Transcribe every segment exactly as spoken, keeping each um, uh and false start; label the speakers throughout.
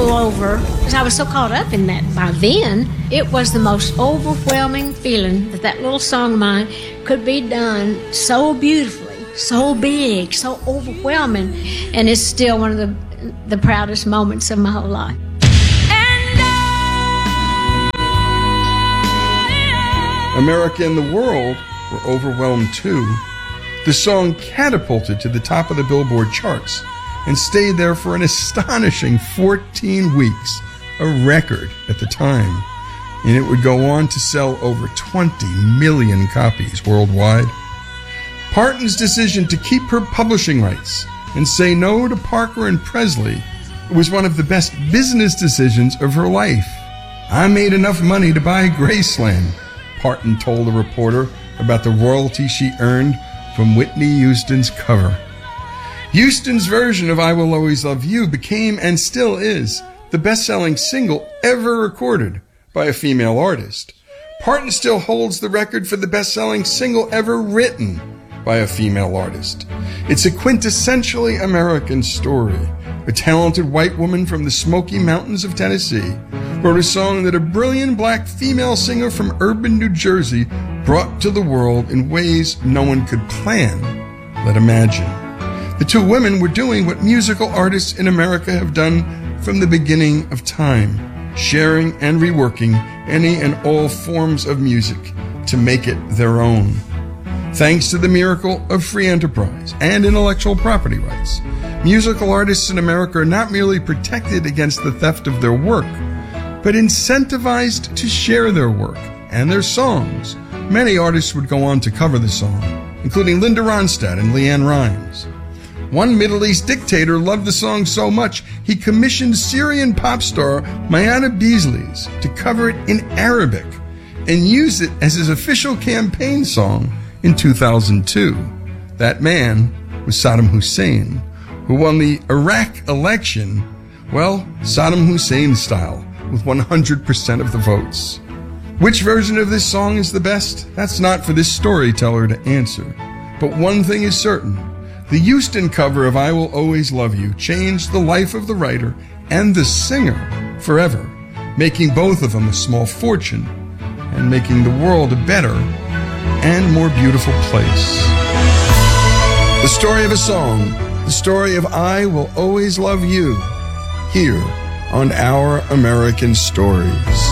Speaker 1: pull over because I was so caught up in that by then. It was the most overwhelming feeling that that little song of mine could be done so beautifully, so big, so overwhelming, and it's still one of the the proudest moments of my whole life.
Speaker 2: America and the world were overwhelmed too. The song catapulted to the top of the Billboard charts and stayed there for an astonishing fourteen weeks, a record at the time. And it would go on to sell over twenty million copies worldwide. Parton's decision to keep her publishing rights and say no to Parker and Presley was one of the best business decisions of her life. I made enough money to buy Graceland, Parton told a reporter about the royalty she earned from Whitney Houston's cover. Houston's version of I Will Always Love You became, and still is, the best-selling single ever recorded by a female artist. Parton still holds the record for the best-selling single ever written by a female artist. It's a quintessentially American story. A talented white woman from the Smoky Mountains of Tennessee wrote a song that a brilliant black female singer from urban New Jersey brought to the world in ways no one could plan, let imagine. The two women were doing what musical artists in America have done from the beginning of time, sharing and reworking any and all forms of music to make it their own. Thanks to the miracle of free enterprise and intellectual property rights, musical artists in America are not merely protected against the theft of their work, but incentivized to share their work and their songs. Many artists would go on to cover the song, including Linda Ronstadt and LeAnn Rimes. One Middle East dictator loved the song so much, he commissioned Syrian pop star Mayana Beasley's to cover it in Arabic and use it as his official campaign song in two thousand two. That man was Saddam Hussein, who won the Iraq election, well, Saddam Hussein style, with one hundred percent of the votes. Which version of this song is the best? That's not for this storyteller to answer. But one thing is certain. The Houston cover of I Will Always Love You changed the life of the writer and the singer forever, making both of them a small fortune and making the world a better and more beautiful place. The story of a song, the story of I Will Always Love You, here on Our American Stories.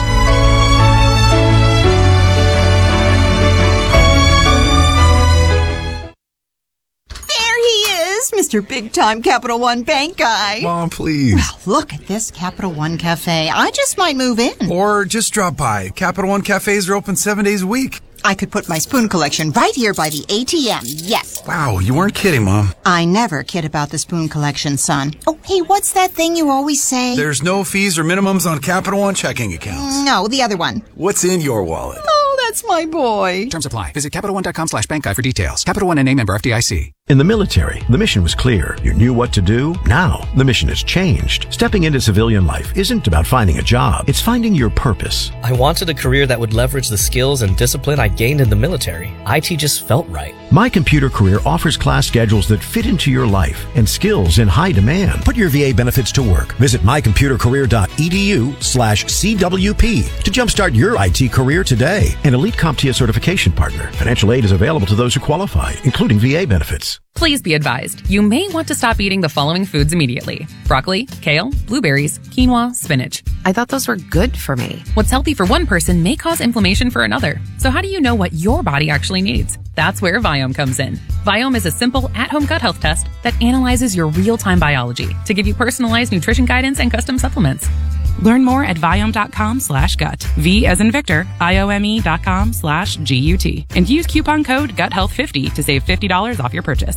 Speaker 3: Mister Big-Time Capital One Bank guy.
Speaker 4: Mom, please.
Speaker 3: Well, look at this Capital One Cafe. I just might move in.
Speaker 4: Or just drop by. Capital One Cafes are open seven days a week.
Speaker 3: I could put my spoon collection right here by the A T M, yes.
Speaker 4: Wow, you weren't kidding, Mom.
Speaker 3: I never kid about the spoon collection, son. Oh, hey, what's that thing you always say?
Speaker 4: There's no fees or minimums on Capital One checking accounts.
Speaker 3: No, the other one.
Speaker 4: What's in your wallet?
Speaker 3: Oh, that's my boy.
Speaker 5: Terms apply. Visit CapitalOne.com slash bank guide for details. Capital One N A member F D I C.
Speaker 6: In the military, the mission was clear. You knew what to do. Now, the mission has changed. Stepping into civilian life isn't about finding a job. It's finding your purpose.
Speaker 7: I wanted a career that would leverage the skills and discipline I gained in the military. I T just felt right.
Speaker 6: My Computer Career offers class schedules that fit into your life and skills in high demand. Put your V A benefits to work. Visit mycomputercareer.edu slash CWP to jumpstart your I T career today. An elite CompTIA certification partner. Financial aid is available to those who qualify, including V A benefits.
Speaker 8: Please be advised, you may want to stop eating the following foods immediately. Broccoli, kale, blueberries, quinoa, spinach.
Speaker 9: I thought those were good for me.
Speaker 8: What's healthy for one person may cause inflammation for another. So how do you know what your body actually needs? That's where Viome comes in. Viome is a simple at-home gut health test that analyzes your real-time biology to give you personalized nutrition guidance and custom supplements. Learn more at Viome.com slash gut. V as in Victor, I-O-M-E dot com slash G-U-T. And use coupon code gut health fifty to save fifty dollars off your purchase.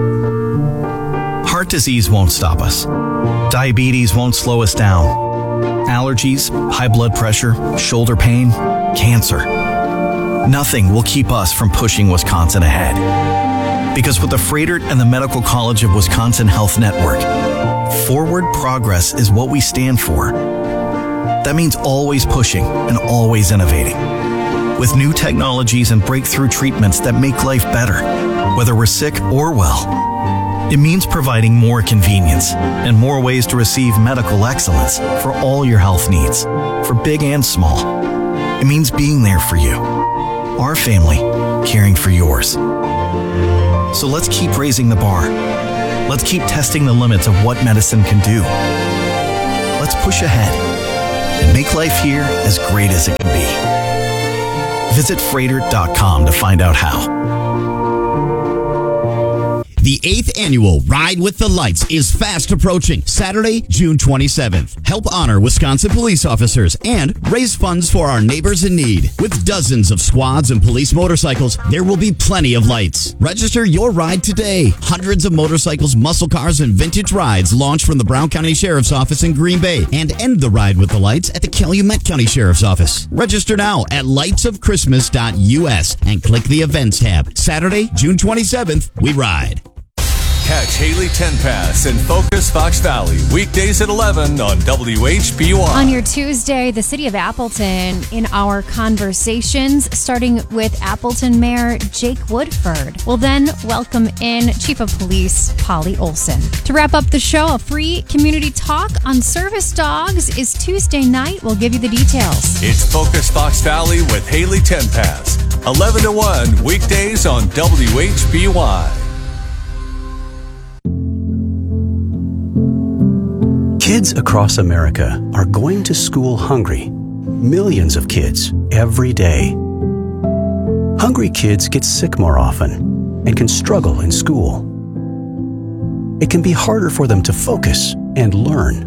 Speaker 10: Heart disease won't stop us. Diabetes won't slow us down. Allergies, high blood pressure, shoulder pain, cancer. Nothing will keep us from pushing Wisconsin ahead. Because with the Froedtert and the Medical College of Wisconsin Health Network, forward progress is what we stand for. That means always pushing and always innovating. With new technologies and breakthrough treatments that make life better, whether we're sick or well. It means providing more convenience and more ways to receive medical excellence for all your health needs, for big and small. It means being there for you, our family, caring for yours. So let's keep raising the bar. Let's keep testing the limits of what medicine can do. Let's push ahead and make life here as great as it can be. Visit Freighter dot com to find out how.
Speaker 11: The eighth annual Ride with the Lights is fast approaching. Saturday, June twenty-seventh. Help honor Wisconsin police officers and raise funds for our neighbors in need. With dozens of squads and police motorcycles, there will be plenty of lights. Register your ride today. Hundreds of motorcycles, muscle cars, and vintage rides launch from the Brown County Sheriff's Office in Green Bay and end the Ride with the Lights at the Calumet County Sheriff's Office. Register now at lights of christmas dot u s and click the Events tab. Saturday, June twenty-seventh, we ride.
Speaker 12: Catch Haley Tenpass in Focus Fox Valley weekdays at eleven on W H B Y.
Speaker 13: On your Tuesday, the city of Appleton in our conversations, starting with Appleton Mayor Jake Woodford. We'll then welcome in Chief of Police Polly Olson. To wrap up the show, a free community talk on service dogs is Tuesday night. We'll give you the details.
Speaker 12: It's Focus Fox Valley with Haley Tenpass, eleven to one weekdays on W H B Y.
Speaker 14: Kids across America are going to school hungry. Millions of kids every day. Hungry kids get sick more often and can struggle in school. It can be harder for them to focus and learn.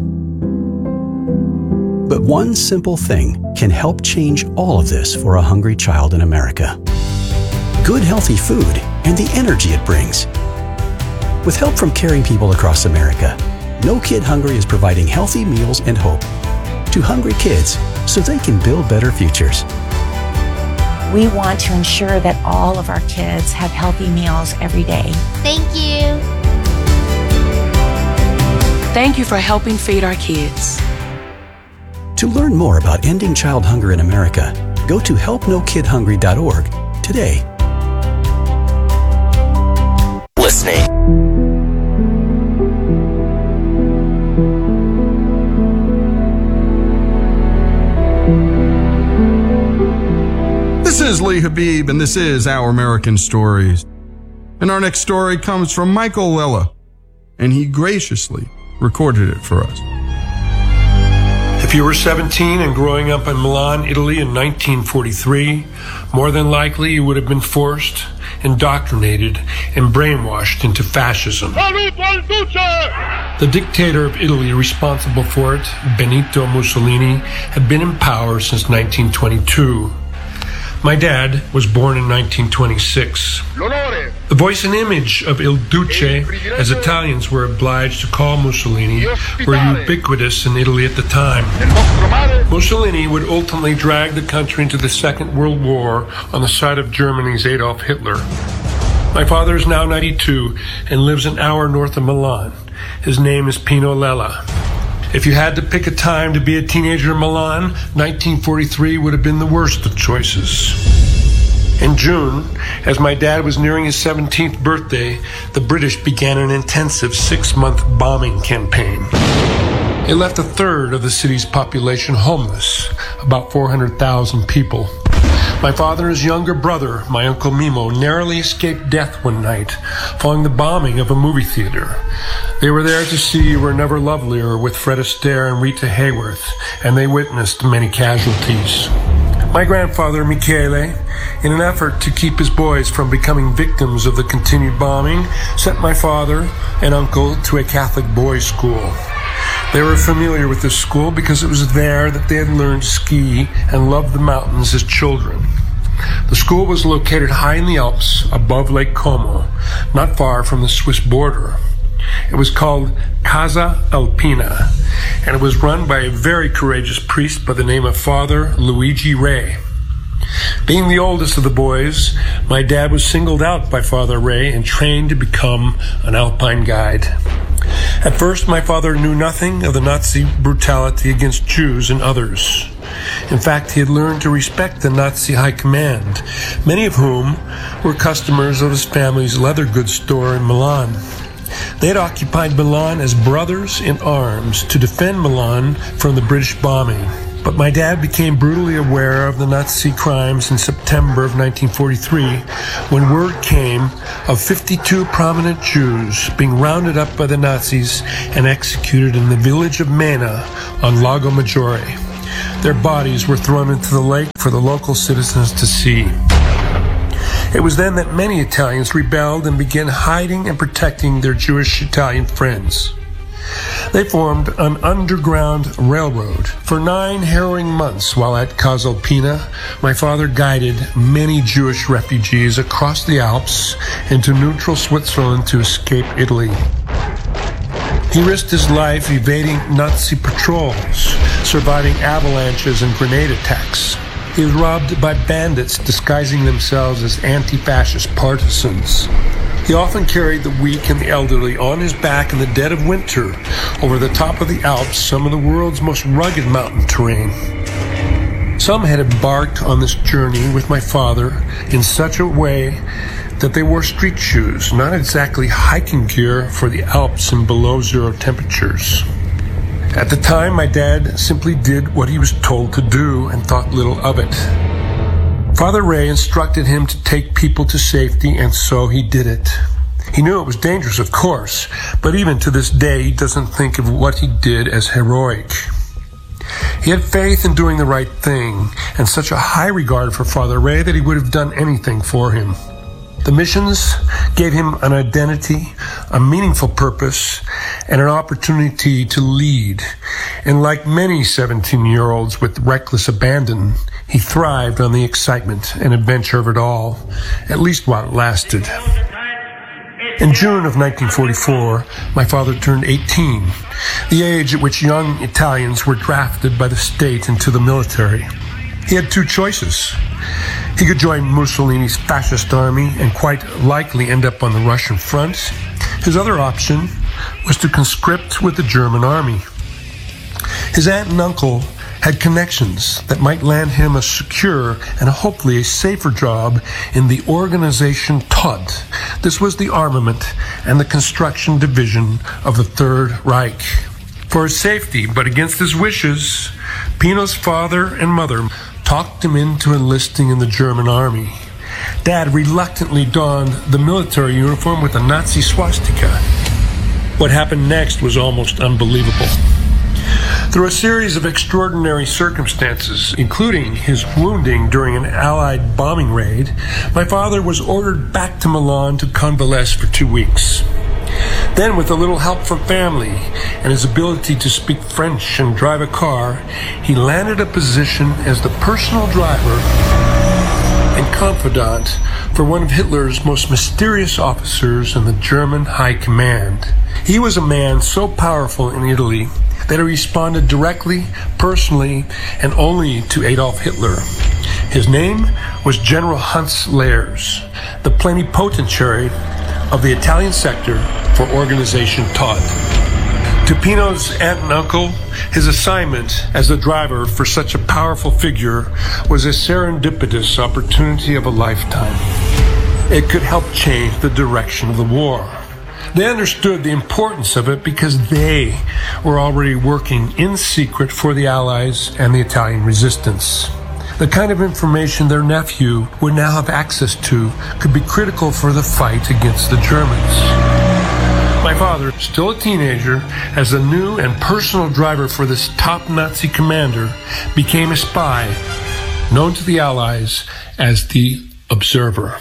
Speaker 14: But one simple thing can help change all of this for a hungry child in America. Good, healthy food and the energy it brings. With help from caring people across America, No Kid Hungry is providing healthy meals and hope to hungry kids so they can build better futures.
Speaker 15: We want to ensure that all of our kids have healthy meals every day.
Speaker 16: Thank you.
Speaker 17: Thank you for helping feed our kids.
Speaker 14: To learn more about ending child hunger in America, go to help no kid hungry dot org today.
Speaker 12: Listening.
Speaker 2: This is Lee Habib, and this is Our American Stories. And our next story comes from Michael Lella, and he graciously recorded it for us.
Speaker 18: If you were seventeen and growing up in Milan, Italy in nineteen forty-three, more than likely you would have been forced, indoctrinated, and brainwashed into fascism. The dictator of Italy responsible for it, Benito Mussolini, had been in power since nineteen twenty-two. My dad was born in nineteen twenty-six. The voice and image of Il Duce, as Italians were obliged to call Mussolini, were ubiquitous in Italy at the time. Mussolini would ultimately drag the country into the Second World War on the side of Germany's Adolf Hitler. My father is now ninety-two and lives an hour north of Milan. His name is Pino Lella. If you had to pick a time to be a teenager in Milan, nineteen forty-three would have been the worst of choices. In June, as my dad was nearing his seventeenth birthday, the British began an intensive six-month bombing campaign. It left a third of the city's population homeless, about four hundred thousand people. My father and his younger brother, my Uncle Mimo, narrowly escaped death one night following the bombing of a movie theater. They were there to see We're Never Lovelier with Fred Astaire and Rita Hayworth, and they witnessed many casualties. My grandfather, Michele, in an effort to keep his boys from becoming victims of the continued bombing, sent my father and uncle to a Catholic boys' school. They were familiar with this school because it was there that they had learned to ski and loved the mountains as children. The school was located high in the Alps above Lake Como, not far from the Swiss border. It was called Casa Alpina, and it was run by a very courageous priest by the name of Father Luigi Ray. Being the oldest of the boys, my dad was singled out by Father Ray and trained to become an alpine guide. At first, my father knew nothing of the Nazi brutality against Jews and others. In fact, he had learned to respect the Nazi high command, many of whom were customers of his family's leather goods store in Milan. They had occupied Milan as brothers in arms to defend Milan from the British bombing. But my dad became brutally aware of the Nazi crimes in September of nineteen forty-three when word came of fifty-two prominent Jews being rounded up by the Nazis and executed in the village of Mena on Lago Maggiore. Their bodies were thrown into the lake for the local citizens to see. It was then that many Italians rebelled and began hiding and protecting their Jewish Italian friends. They formed an underground railroad. For nine harrowing months while at Casalpina, my father guided many Jewish refugees across the Alps into neutral Switzerland to escape Italy. He risked his life evading Nazi patrols, surviving avalanches and grenade attacks. He was robbed by bandits disguising themselves as anti-fascist partisans. He often carried the weak and the elderly on his back in the dead of winter over the top of the Alps, some of the world's most rugged mountain terrain. Some had embarked on this journey with my father in such a way that they wore street shoes, not exactly hiking gear for the Alps in below zero temperatures. At the time, my dad simply did what he was told to do and thought little of it. Father Ray instructed him to take people to safety, and so he did it. He knew it was dangerous, of course, but even to this day, he doesn't think of what he did as heroic. He had faith in doing the right thing, and such a high regard for Father Ray that he would have done anything for him. The missions gave him an identity, a meaningful purpose, and an opportunity to lead. And like many seventeen-year-olds with reckless abandon, he thrived on the excitement and adventure of it all, at least while it lasted. In June of nineteen forty-four, my father turned eighteen, the age at which young Italians were drafted by the state into the military. He had two choices. He could join Mussolini's fascist army and quite likely end up on the Russian front. His other option was to conscript with the German army. His aunt and uncle had connections that might land him a secure and hopefully a safer job in the Organization Todt. This was the armament and the construction division of the Third Reich. For his safety, but against his wishes, Pino's father and mother talked him into enlisting in the German army. Dad reluctantly donned the military uniform with a Nazi swastika. What happened next was almost unbelievable. Through a series of extraordinary circumstances, including his wounding during an Allied bombing raid, my father was ordered back to Milan to convalesce for two weeks. Then, with a little help from family and his ability to speak French and drive a car, he landed a position as the personal driver and confidant for one of Hitler's most mysterious officers in the German High Command. He was a man so powerful in Italy that he responded directly, personally, and only to Adolf Hitler. His name was General Hans Leyers, the plenipotentiary of the Italian sector for Organization Todt. To Pino's aunt and uncle, his assignment as the driver for such a powerful figure was a serendipitous opportunity of a lifetime. It could help change the direction of the war. They understood the importance of it because they were already working in secret for the Allies and the Italian resistance. The kind of information their nephew would now have access to could be critical for the fight against the Germans. My father, still a teenager, as the new and personal driver for this top Nazi commander, became a spy, known to the Allies as the Observer.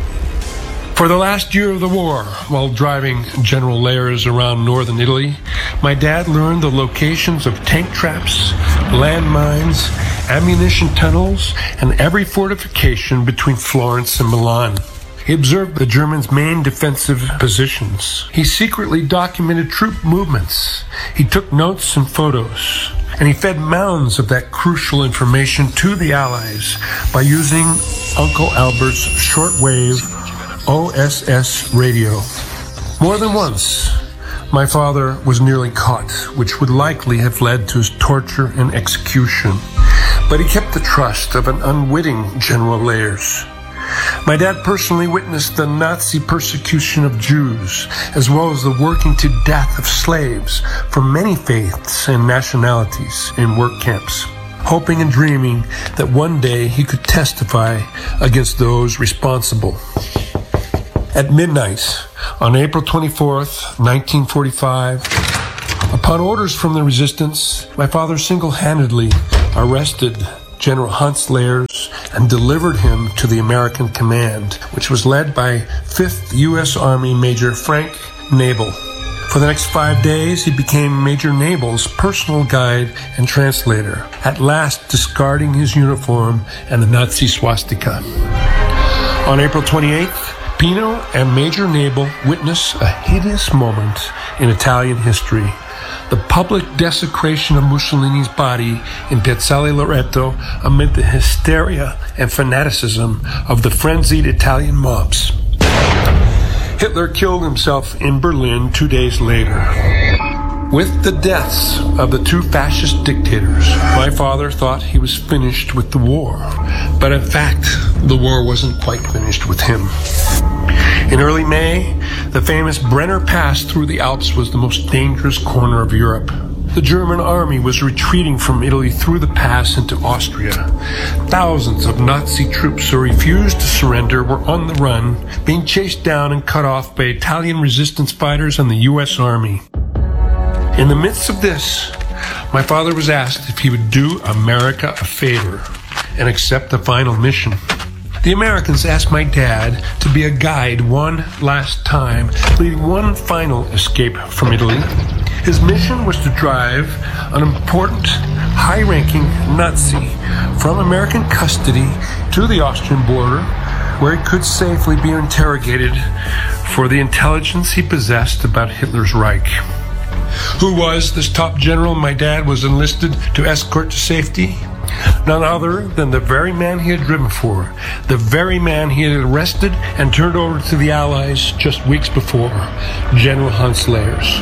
Speaker 18: For the last year of the war, while driving General Leyers around northern Italy, my dad learned the locations of tank traps, landmines, ammunition tunnels, and every fortification between Florence and Milan. He observed the Germans' main defensive positions. He secretly documented troop movements. He took notes and photos. And he fed mounds of that crucial information to the Allies by using Uncle Albert's shortwave O S S radio. More than once, my father was nearly caught, which would likely have led to his torture and execution. But he kept the trust of an unwitting General Leyers. My dad personally witnessed the Nazi persecution of Jews, as well as the working to death of slaves from many faiths and nationalities in work camps, hoping and dreaming that one day he could testify against those responsible. At midnight on April twenty-fourth, nineteen forty-five, upon orders from the resistance, my father single-handedly arrested General Hans Leyers and delivered him to the American command, which was led by fifth U S Army Major Frank Nabel. For the next five days, he became Major Nabel's personal guide and translator, at last discarding his uniform and the Nazi swastika. On April twenty-eighth, Pino and Major Nabel witness a hideous moment in Italian history: the public desecration of Mussolini's body in Piazzale Loreto amid the hysteria and fanaticism of the frenzied Italian mobs. Hitler killed himself in Berlin two days later. With the deaths of the two fascist dictators, my father thought he was finished with the war. But in fact, the war wasn't quite finished with him. In early May, the famous Brenner Pass through the Alps was the most dangerous corner of Europe. The German army was retreating from Italy through the pass into Austria. Thousands of Nazi troops who refused to surrender were on the run, being chased down and cut off by Italian resistance fighters and the U S Army. In the midst of this, my father was asked if he would do America a favor and accept the final mission. The Americans asked my dad to be a guide one last time, leading one final escape from Italy. His mission was to drive an important, high-ranking Nazi from American custody to the Austrian border, where he could safely be interrogated for the intelligence he possessed about Hitler's Reich. Who was this top general my dad was enlisted to escort to safety? None other than the very man he had driven for, the very man he had arrested and turned over to the Allies just weeks before, General Hans Leyers.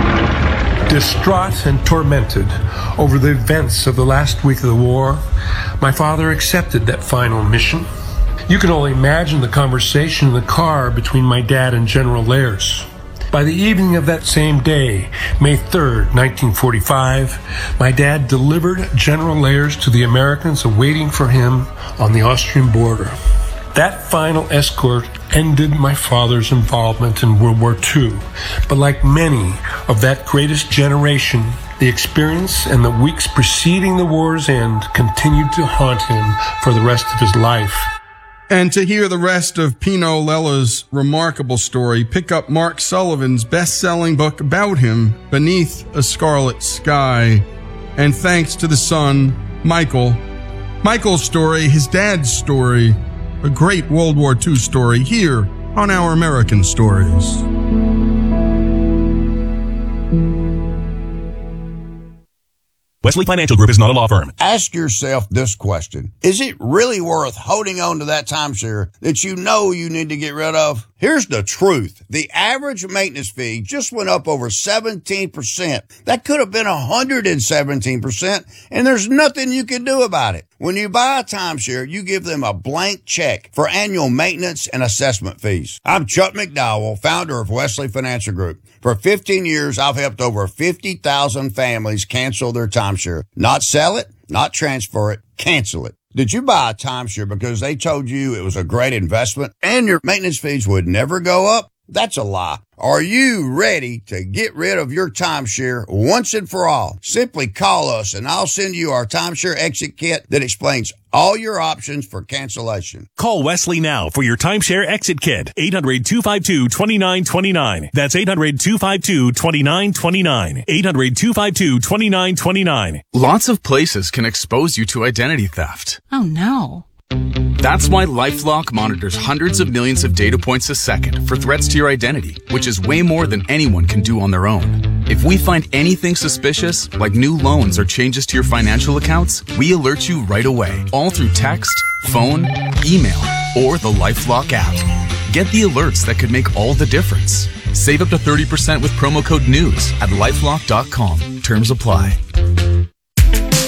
Speaker 18: Distraught and tormented over the events of the last week of the war, my father accepted that final mission. You can only imagine the conversation in the car between my dad and General Leyers. By the evening of that same day, May third, nineteen forty-five, my dad delivered General Leyers to the Americans awaiting for him on the Austrian border. That final escort ended my father's involvement in World War Two, but like many of that greatest generation, the experience and the weeks preceding the war's end continued to haunt him for the rest of his life.
Speaker 2: And to hear the rest of Pino Lella's remarkable story, pick up Mark Sullivan's best-selling book about him, Beneath a Scarlet Sky. And thanks to the son, Michael. Michael's story, his dad's story, a great World War Two story here on Our American Stories.
Speaker 16: Wesley Financial Group is not a law firm.
Speaker 19: Ask yourself this question. Is it really worth holding on to that timeshare that you know you need to get rid of? Here's the truth. The average maintenance fee just went up over seventeen percent. That could have been one hundred seventeen percent, and there's nothing you can do about it. When you buy a timeshare, you give them a blank check for annual maintenance and assessment fees. I'm Chuck McDowell, founder of Wesley Financial Group. For fifteen years, I've helped over fifty thousand families cancel their timeshare. Not sell it, not transfer it, cancel it. Did you buy a timeshare because they told you it was a great investment and your maintenance fees would never go up? That's a lie. Are you ready to get rid of your timeshare once and for all? Simply call us and I'll send you our timeshare exit kit that explains all your options for cancellation.
Speaker 16: Call Wesley now for your timeshare exit kit. eight hundred, two five two, two nine two nine. That's eight hundred, two five two, two nine two nine. eight hundred, two five two, two nine two nine.
Speaker 4: Lots of places can expose you to identity theft.
Speaker 20: Oh no.
Speaker 4: That's why LifeLock monitors hundreds of millions of data points a second for threats to your identity, which is way more than anyone can do on their own. If we find anything suspicious, like new loans or changes to your financial accounts, we alert you right away, all through text, phone, email, or the LifeLock app. Get the alerts that could make all the difference. Save up to thirty percent with promo code NEWS at lifelock dot com. Terms apply.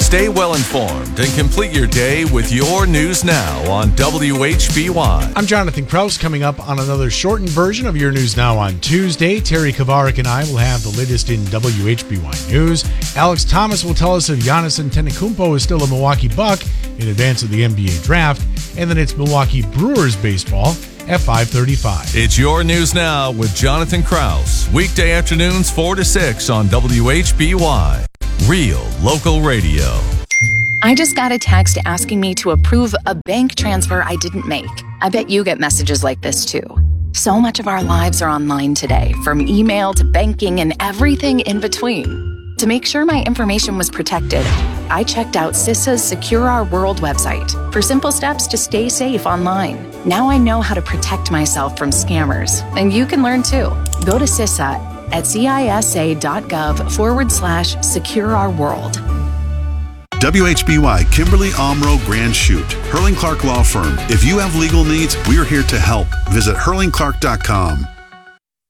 Speaker 12: Stay well informed and complete your day with your News Now on W H B Y.
Speaker 20: I'm Jonathan Kraus. Coming up on another shortened version of your News Now on Tuesday, Terry Kavarik and I will have the latest in W H B Y News. Alex Thomas will tell us if Giannis Antetokounmpo is still a Milwaukee Buck in advance of the N B A draft. And then it's Milwaukee Brewers baseball at five thirty-five.
Speaker 12: It's your News Now with Jonathan Kraus. Weekday afternoons four to six on W H B Y. Real local radio.
Speaker 9: I just got a text asking me to approve a bank transfer I didn't make. I bet you get messages like this too. So much of our lives are online today, from email to banking and everything in between. To make sure my information was protected, I checked out CISA's Secure Our World website for simple steps to stay safe online. Now I know how to protect myself from scammers, and you can learn too. Go to CISA at cisa.gov forward slash secure our world.
Speaker 21: W H B Y Kimberly Omro Grand Chute, Hurling Clark Law Firm. If you have legal needs, we are here to help. Visit hurling clark dot com.